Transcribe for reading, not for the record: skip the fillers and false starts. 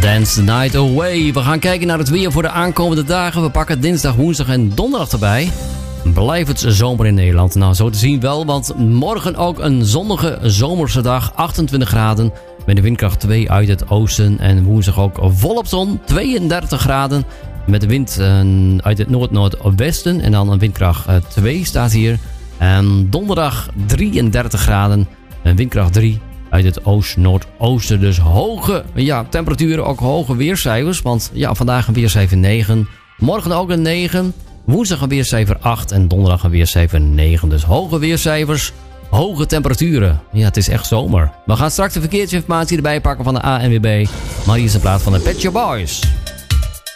Dance the Night Away. We gaan kijken naar het weer voor de aankomende dagen. We pakken dinsdag, woensdag en donderdag erbij. Blijft het zomer in Nederland? Nou, zo te zien wel, want morgen ook een zonnige zomerse dag. 28 graden met een windkracht 2 uit het oosten. En woensdag ook volop zon, 32 graden. Met de wind uit het noord-noordwesten. En dan een windkracht 2 staat hier. En donderdag 33 graden en windkracht 3 uit het oost-noordoosten. Dus hoge temperaturen, ook hoge weercijfers. Want vandaag een weercijfer 9. Morgen ook een 9. Woensdag een weercijfer 8 en donderdag een weercijfer 9. Dus hoge weercijfers, hoge temperaturen. Ja, het is echt zomer. We gaan straks de verkeersinformatie erbij pakken van de ANWB. Maar hier is de plaats van de Pet Shop Boys.